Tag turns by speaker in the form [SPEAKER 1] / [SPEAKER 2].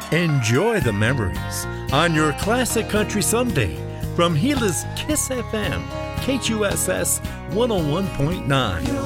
[SPEAKER 1] Enjoy the memories on your Classic Country Sunday from Gila's Kiss FM, KQSS 101.9.